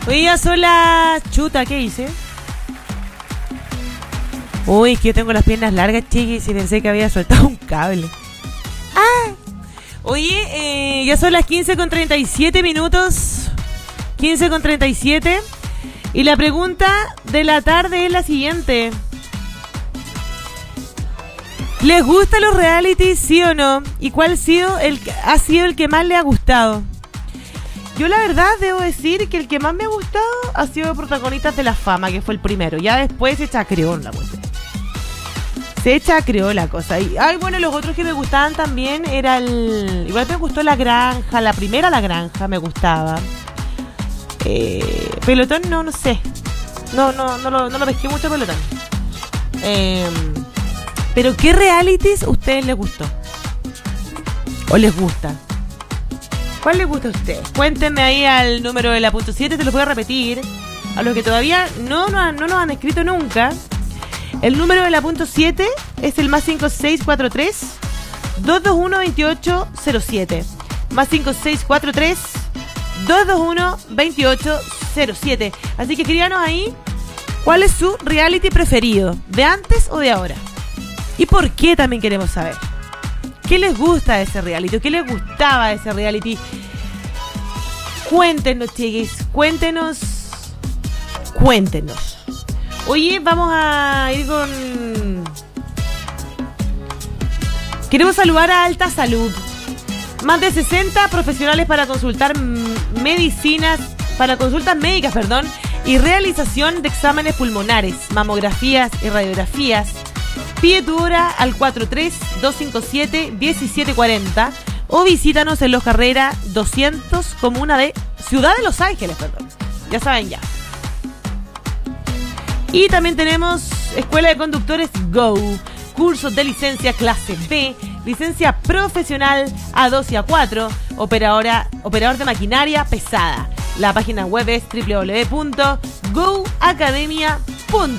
Hoy ya son las chuta, ¿qué hice? Uy, es que yo tengo las piernas largas, chiquis, y pensé que había soltado un cable. ¡Ah! Oye, ya son las 15:37 minutos. 15:37. Y la pregunta de la tarde es la siguiente. ¿Les gustan los realities, sí o no? ¿Y cuál ha sido el que más les ha gustado? Yo la verdad debo decir que el que más me ha gustado ha sido Protagonistas de la Fama, que fue el primero. Ya después se chacreó la cuestión. Se chacreó la cosa. Y, bueno, los otros que me gustaban también era el... Igual me gustó La Granja, la primera La Granja me gustaba. Pelotón no sé. No lo pesqué mucho Pelotón. Pero ¿qué realities a ustedes les gustó? ¿O les gusta? ¿Cuál les gusta a ustedes? Cuéntenme ahí al número de la .7, te lo voy a repetir. A los que todavía no nos han escrito nunca. El número de la .7 es el +5643 221 2807. +5643 221 2807. Así que escríbanos ahí cuál es su reality preferido, de antes o de ahora. ¿Y por qué también queremos saber? ¿Qué les gusta de ese reality? ¿Qué les gustaba de ese reality? Cuéntenos, chiquis. Cuéntenos. Oye, vamos a ir con... Queremos saludar a Alta Salud. Más de 60 profesionales para consultar consultas médicas, y realización de exámenes pulmonares, mamografías y radiografías. Pide tu hora al 43-257-1740 o visítanos en Los Carrera 200, comuna de Ciudad de Los Ángeles, Ya saben ya. Y también tenemos Escuela de Conductores Go, cursos de licencia clase B, licencia profesional A2 y A4, operador de maquinaria pesada. La página web es www.goacademia.cl.